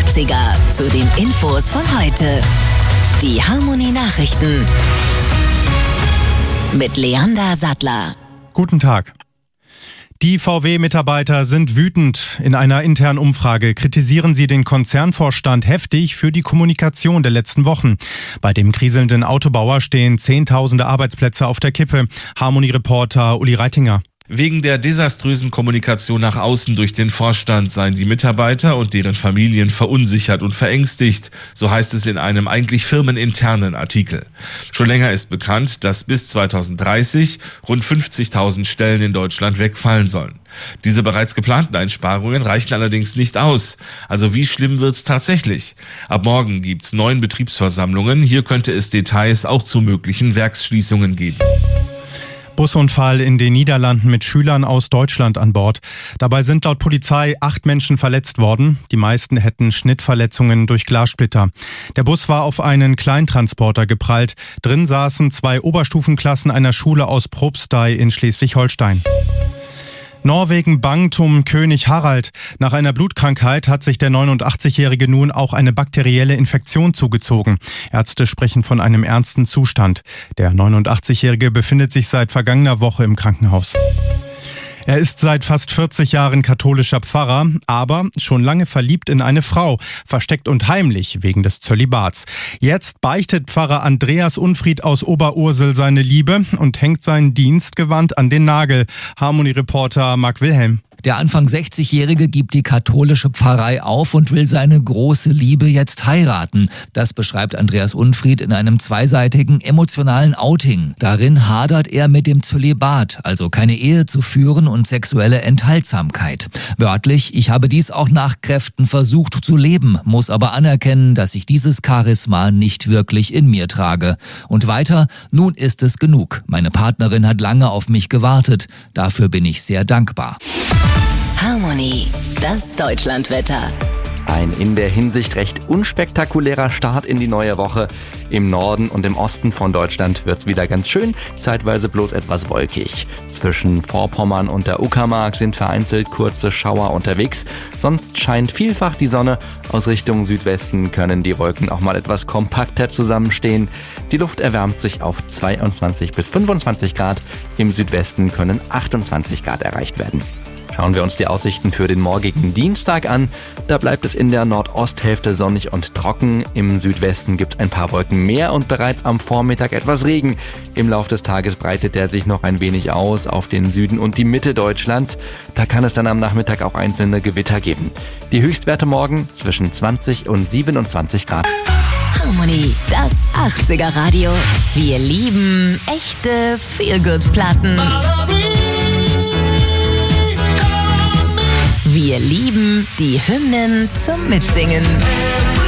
80er zu den Infos von heute. Die Harmony Nachrichten mit Leander Sattler. Guten Tag. Die VW-Mitarbeiter sind wütend. In einer internen Umfrage kritisieren sie den Konzernvorstand heftig für die Kommunikation der letzten Wochen. Bei dem kriselnden Autobauer stehen Zehntausende Arbeitsplätze auf der Kippe. Harmony-Reporter Uli Reitinger. Wegen der desaströsen Kommunikation nach außen durch den Vorstand seien die Mitarbeiter und deren Familien verunsichert und verängstigt, so heißt es in einem eigentlich firmeninternen Artikel. Schon länger ist bekannt, dass bis 2030 rund 50.000 Stellen in Deutschland wegfallen sollen. Diese bereits geplanten Einsparungen reichen allerdings nicht aus. Also wie schlimm wird's tatsächlich? Ab morgen gibt's 9 Betriebsversammlungen. Hier könnte es Details auch zu möglichen Werksschließungen geben. Busunfall in den Niederlanden mit Schülern aus Deutschland an Bord. Dabei sind laut Polizei 8 Menschen verletzt worden. Die meisten hätten Schnittverletzungen durch Glassplitter. Der Bus war auf einen Kleintransporter geprallt. Drin saßen 2 Oberstufenklassen einer Schule aus Probstei in Schleswig-Holstein. Norwegen bangt um König Harald. Nach einer Blutkrankheit hat sich der 89-Jährige nun auch eine bakterielle Infektion zugezogen. Ärzte sprechen von einem ernsten Zustand. Der 89-Jährige befindet sich seit vergangener Woche im Krankenhaus. Er ist seit fast 40 Jahren katholischer Pfarrer, aber schon lange verliebt in eine Frau, versteckt und heimlich wegen des Zölibats. Jetzt beichtet Pfarrer Andreas Unfried aus Oberursel seine Liebe und hängt sein Dienstgewand an den Nagel. Harmony-Reporter Marc Wilhelm. Der Anfang 60-Jährige gibt die katholische Pfarrei auf und will seine große Liebe jetzt heiraten. Das beschreibt Andreas Unfried in einem zweiseitigen emotionalen Outing. Darin hadert er mit dem Zölibat, also keine Ehe zu führen und sexuelle Enthaltsamkeit. Wörtlich: Ich habe dies auch nach Kräften versucht zu leben, muss aber anerkennen, dass ich dieses Charisma nicht wirklich in mir trage. Und weiter: Nun ist es genug. Meine Partnerin hat lange auf mich gewartet. Dafür bin ich sehr dankbar. Harmony, das Deutschlandwetter. Ein in der Hinsicht recht unspektakulärer Start in die neue Woche. Im Norden und im Osten von Deutschland wird's wieder ganz schön, zeitweise bloß etwas wolkig. Zwischen Vorpommern und der Uckermark sind vereinzelt kurze Schauer unterwegs. Sonst scheint vielfach die Sonne. Aus Richtung Südwesten können die Wolken auch mal etwas kompakter zusammenstehen. Die Luft erwärmt sich auf 22 bis 25 Grad. Im Südwesten können 28 Grad erreicht werden. Schauen wir uns die Aussichten für den morgigen Dienstag an. Da bleibt es in der Nordosthälfte sonnig und trocken. Im Südwesten gibt es ein paar Wolken mehr und bereits am Vormittag etwas Regen. Im Laufe des Tages breitet er sich noch ein wenig aus auf den Süden und die Mitte Deutschlands. Da kann es dann am Nachmittag auch einzelne Gewitter geben. Die Höchstwerte morgen zwischen 20 und 27 Grad. Harmony, das 80er Radio. Wir lieben echte Feel-Good-Platten. Wir lieben die Hymnen zum Mitsingen.